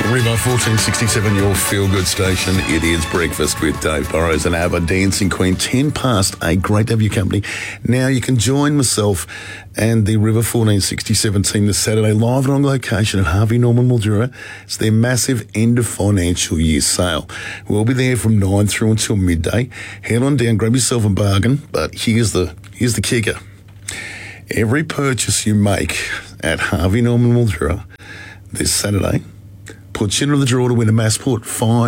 River 1467, your feel-good station. It is Breakfast with Dave Burrows and Abba Dancing Queen. 10 past 8. Great to have your company. Now you can join myself and the River 1467 team this Saturday live and on location at Harvey Norman Mildura. It's their massive end of financial year sale. We'll be there from 9 through until midday. Head on down, grab yourself a bargain. But here's the kicker. Every purchase you make at Harvey Norman Mildura this Saturday puts you into the draw to win a Massport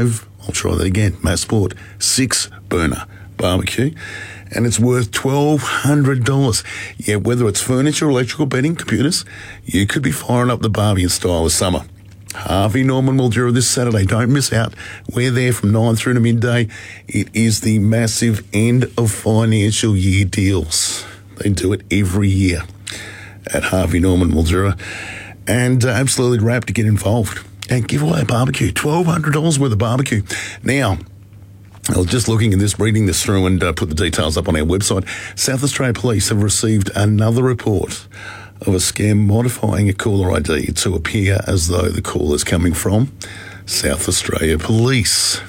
6-burner barbecue, and it's worth $1,200. Yeah, whether it's furniture, electrical, bedding, computers, you could be firing up the barbie in style this summer. Harvey Norman Mildura this Saturday. Don't miss out. We're there from 9 through to midday. It is the massive end of financial year deals. They do it every year at Harvey Norman Mildura, and absolutely rapt to get involved and give away a barbecue. $1,200 worth of barbecue. Now, I was just looking at this, reading this through and put the details up on our website. South Australia Police have received another report of a scam modifying a caller ID to appear as though the call is coming from South Australia Police.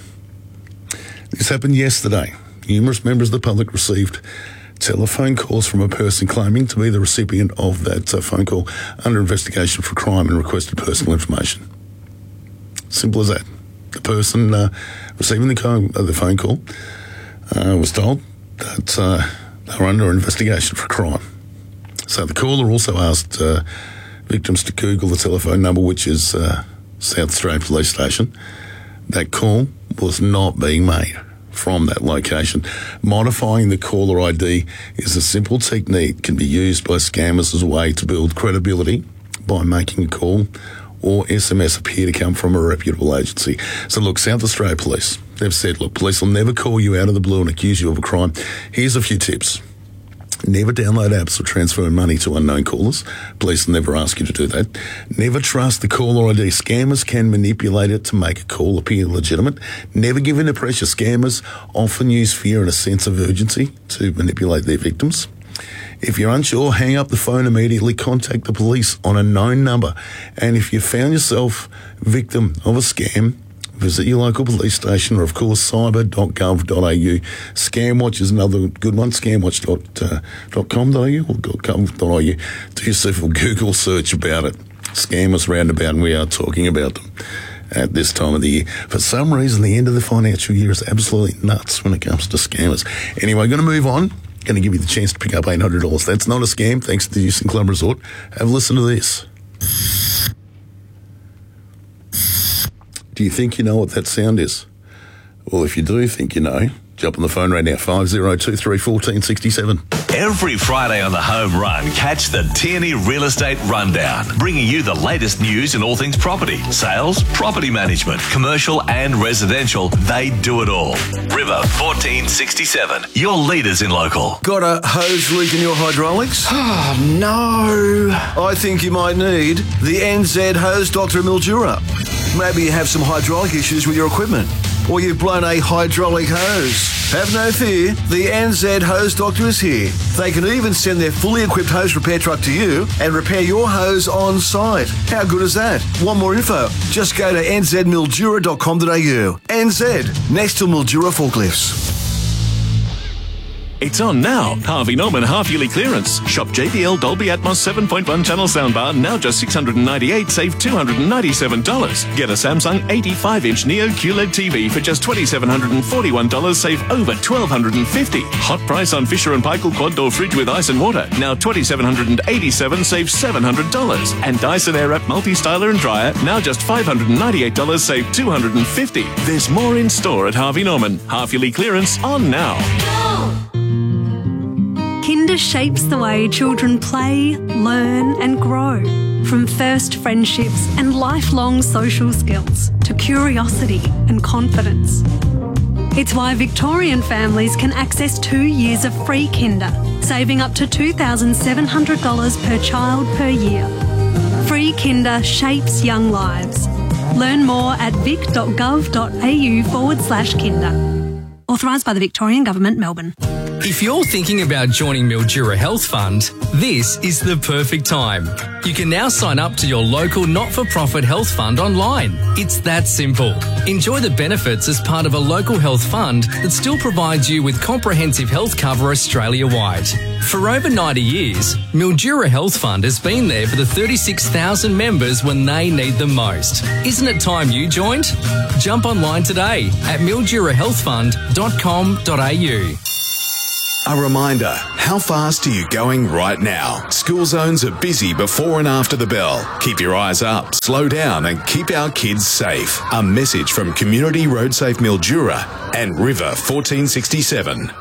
This happened yesterday. Numerous members of the public received telephone calls from a person claiming to be the recipient of that phone call under investigation for crime and requested personal information. Simple as that. The person receiving the phone call was told that they were under investigation for crime. So the caller also asked victims to Google the telephone number, which is South Australia Police Station. That call was not being made from that location. Modifying the caller ID is a simple technique can be used by scammers as a way to build credibility by making a call or SMS appear to come from a reputable agency. So look, South Australia Police, they've said, look, police will never call you out of the blue and accuse you of a crime. Here's a few tips. Never download apps or transfer money to unknown callers. Police will never ask you to do that. Never trust the caller ID. Scammers can manipulate it to make a call appear legitimate. Never give in to pressure. Scammers often use fear and a sense of urgency to manipulate their victims. If you're unsure, hang up the phone immediately. Contact the police on a known number. And if you found yourself victim of a scam, visit your local police station or, of course, cyber.gov.au. Scamwatch is another good one, scamwatch.com.au or .gov.au. Do yourself a Google search about it. Scammers roundabout, and we are talking about them at this time of the year. For some reason, the end of the financial year is absolutely nuts when it comes to scammers. Anyway, going to move on. Going to give you the chance to pick up $800. That's not a scam, thanks to the Houston Club Resort. Have a listen to this. Do you think you know what that sound is? Well, if you do think you know, jump on the phone right now, 50231467. Every Friday on the Home Run, catch the Tierney Real Estate Rundown, bringing you the latest news in all things property, sales, property management, commercial and residential. They do it all. River 1467, your leaders in local. Got a hose leak in your hydraulics? Oh, no. I think you might need the NZ Hose Doctor Mildura. Maybe you have some hydraulic issues with your equipment, or you've blown a hydraulic hose. Have no fear, the NZ Hose Doctor is here. They can even send their fully equipped hose repair truck to you and repair your hose on site. How good is that? Want more info? Just go to nzmildura.com.au. NZ, next to Mildura Forklifts. It's on now. Harvey Norman half-yearly clearance. Shop JBL Dolby Atmos 7.1 channel soundbar, now just $698, save $297. Get a Samsung 85-inch Neo QLED TV for just $2,741, save over $1,250. Hot price on Fisher & Paykel quad door fridge with ice and water, now $2,787, save $700. And Dyson Airwrap multi-styler and dryer, now just $598, save $250. There's more in store at Harvey Norman. Half-yearly clearance on now. Kinder shapes the way children play, learn and grow. From first friendships and lifelong social skills to curiosity and confidence. It's why Victorian families can access 2 years of free Kinder, saving up to $2,700 per child per year. Free Kinder shapes young lives. Learn more at vic.gov.au/Kinder. Authorised by the Victorian Government, Melbourne. If you're thinking about joining Mildura Health Fund, this is the perfect time. You can now sign up to your local not-for-profit health fund online. It's that simple. Enjoy the benefits as part of a local health fund that still provides you with comprehensive health cover Australia-wide. For over 90 years, Mildura Health Fund has been there for the 36,000 members when they need them most. Isn't it time you joined? Jump online today at mildurahealthfund.com.au. A reminder, how fast are you going right now? School zones are busy before and after the bell. Keep your eyes up, slow down and keep our kids safe. A message from Community Road Safe Mildura and River 1467.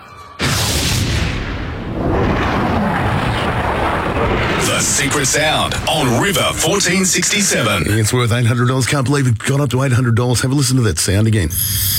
The Secret Sound on River 1467. It's worth $800. Can't believe it got up to $800. Have a listen to that sound again.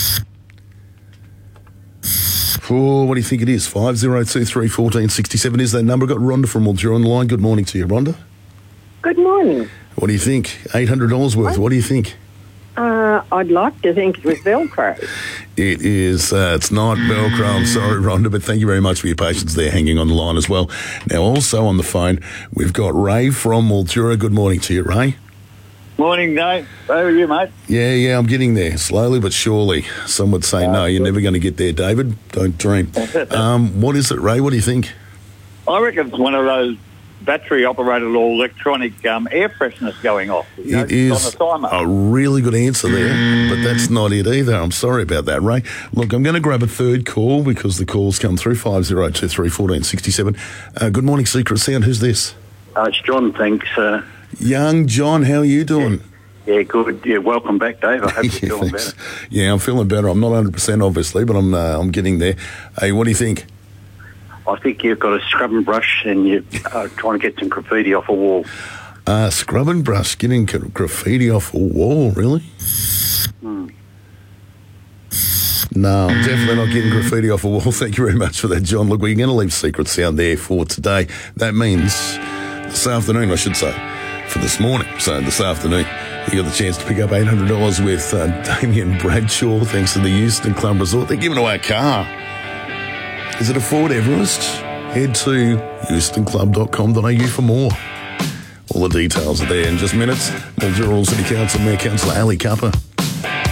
Oh, what do you think it is? 50231467 is that number. Got Rhonda from Mildura on the line. Good morning to you, Rhonda. Good morning. What do you think? $800 worth. What do you think? I'd like to think it was Velcro. It is. It's not Velcro. I'm sorry, Rhonda, but thank you very much for your patience there, hanging on the line as well. Now, also on the phone, we've got Ray from Mildura. Good morning to you, Ray. Morning, Dave. How are you, mate? Yeah, I'm getting there, slowly but surely. Some would say, no, you're never going to get there, David. Don't dream. What is it, Ray? What do you think? I reckon it's one of those battery-operated or electronic air fresheners going off. It is a really good answer there, but that's not it either. I'm sorry about that, Ray. Look, I'm going to grab a third call because the calls come through, 50231467. Good morning, Secret Sound. Who's this? It's John, thanks. Young John, how are you doing? Yeah, good. Yeah, welcome back, Dave. I hope you're feeling better. Yeah, I'm feeling better. I'm not 100% obviously, but I'm getting there. Hey, what do you think? I think you've got a scrub and brush and you're trying to get some graffiti off a wall. Scrub and brush, getting graffiti off a wall, really? No, I'm definitely not getting graffiti off a wall. Thank you very much for that, John. Look, we're going to leave Secret Sound there for today. That means this afternoon, I should say, for this morning. So this afternoon, you got the chance to pick up $800 with Damien Bradshaw, thanks to the Euston Club Resort. They're giving away a car. Is it a Ford Everest? Head to eustonclub.com.au for more. All the details are there in just minutes. Mildura City Council Mayor Councillor Ali Kappa.